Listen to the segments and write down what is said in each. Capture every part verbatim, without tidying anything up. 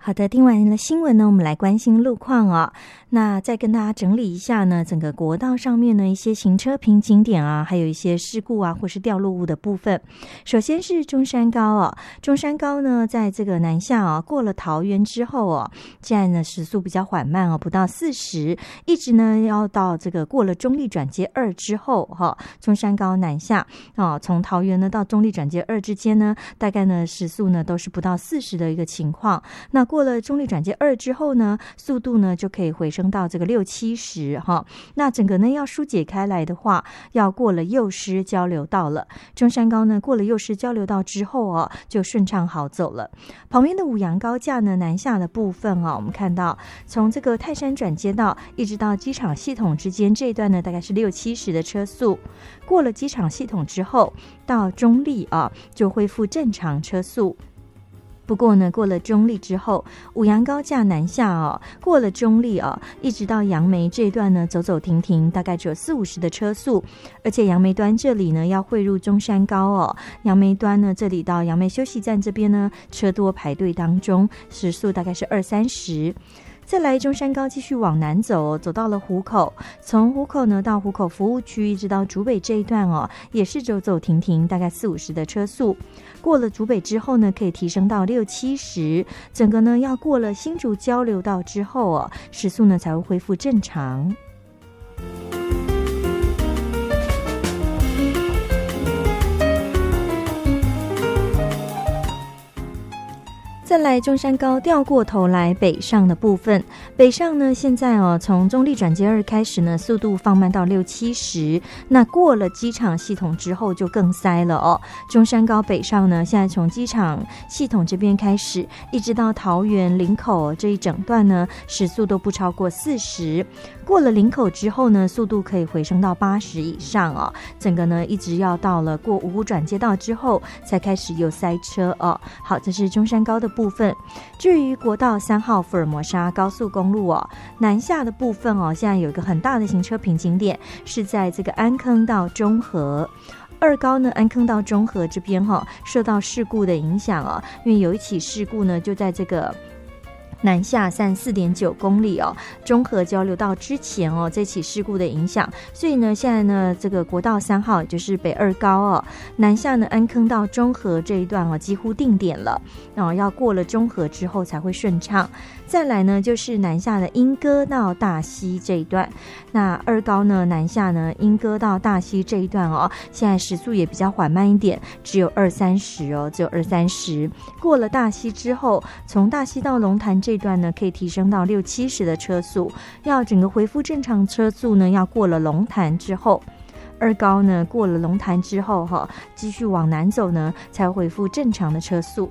好的，听完了新闻呢，我们来关心路况哦。那再跟大家整理一下呢，整个国道上面呢一些行车瓶景点啊，还有一些事故啊或是掉落物的部分。首先是中山高哦，中山高呢在这个南下哦，过了桃园之后哦，现在呢时速比较缓慢哦，不到四十，一直呢要到这个过了中立转接二之后哈、哦，中山高南下哦，从桃园呢到中立转接二之间呢，大概呢时速呢都是不到四十的一个情况。那过了中立转接二之后呢，速度呢就可以回升到这个六七十哈。那整个呢要疏解开来的话，要过了幼师交流道了。中山高呢过了幼师交流道之后哦，就顺畅好走了。旁边的五杨高架呢南下的部分啊，我们看到从这个泰山转接道一直到机场系统之间这一段呢，大概是六七十的车速。过了机场系统之后，到中立啊就恢复正常车速。不过呢，过了中立之后，五杨高架南下哦，过了中立哦，一直到杨梅这一段呢，走走停停，大概只有四五十的车速。而且杨梅端这里呢，要汇入中山高哦，杨梅端呢，这里到杨梅休息站这边呢，车多排队当中，时速大概是二三十。再来中山高继续往南走，走到了湖口，从湖口呢到湖口服务区一直到竹北这一段哦，也是走走停停，大概四五十的车速。过了竹北之后呢，可以提升到六七十，整个呢要过了新竹交流道之后哦，时速呢才会恢复正常。再来中山高掉过头来北上的部分，北上呢现在哦从中立转接二开始呢速度放慢到六七十，那过了机场系统之后就更塞了哦。中山高北上呢现在从机场系统这边开始一直到桃园林口这一整段呢时速都不超过四十，过了林口之后呢速度可以回升到八十以上哦，整个呢一直要到了过五股转接道之后才开始有塞车哦。好，这是中山高的部分。部分至于国道三号福尔摩沙高速公路哦，南下的部分哦，现在有一个很大的行车瓶颈点，是在这个安坑到中和。二高呢，安坑到中和这边哈、哦，受到事故的影响哦，因为有一起事故呢，就在这个南下三四点九公里哦，中和交流道之前哦，这起事故的影响，所以呢，现在呢，这个国道三号就是北二高哦，南下呢安坑到中和这一段哦，几乎定点了，然后要过了中和之后才会顺畅。再来呢，就是南下的莺歌到大溪这一段，那二高呢南下呢莺歌到大溪这一段哦，现在时速也比较缓慢一点，只有二三十哦，只有二三十。过了大溪之后，从大溪到龙潭这段呢，可以提升到六七十的车速。要整个恢复正常车速呢，要过了龙潭之后。二高呢过了龙潭之后哈，继续往南走呢，才恢复正常的车速。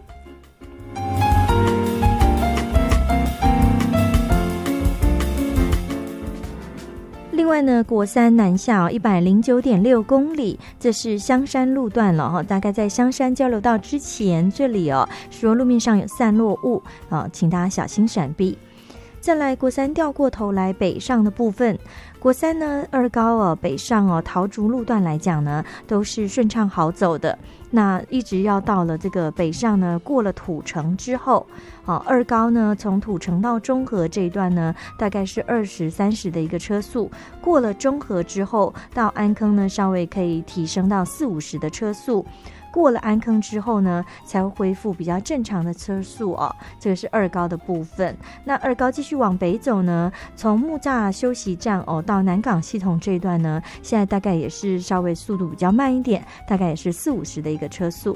另外呢，国三南下一百零九点六公里，这是香山路段了哈，大概在香山交流道之前这里哦，说路面上有散落物啊，请大家小心闪避。再来国三掉过头来北上的部分，国三呢二高哦北上哦桃竹路段来讲呢都是顺畅好走的，那一直要到了这个北上呢过了土城之后，哦二高呢从土城到中和这一段呢大概是二十三十的一个车速，过了中和之后到安坑呢稍微可以提升到四五十的车速。过了安坑之后呢，才会恢复比较正常的车速哦。这个是二高的部分。那二高继续往北走呢，从木栅休息站哦到南港系统这一段呢，现在大概也是稍微速度比较慢一点，大概也是四五十的一个车速。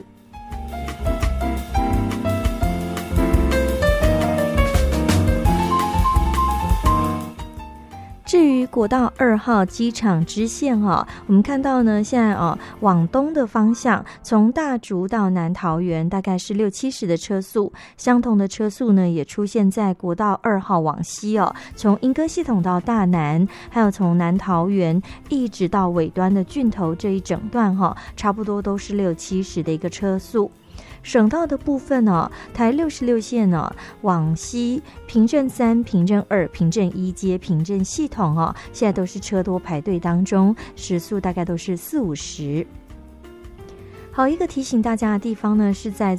至于国道二号机场支线哈，我们看到呢，现在哦往东的方向，从大竹到南桃园大概是六七十的车速，相同的车速呢也出现在国道二号往西哦，从莺歌系统到大南，还有从南桃园一直到尾端的郡头这一整段哈，差不多都是六七十的一个车速。省道的部分哦，台六十六线哦，往西平镇三、平镇二、平镇一接平镇系统哦，现在都是车多排队当中，时速大概都是四五十。好，一个提醒大家的地方呢，是在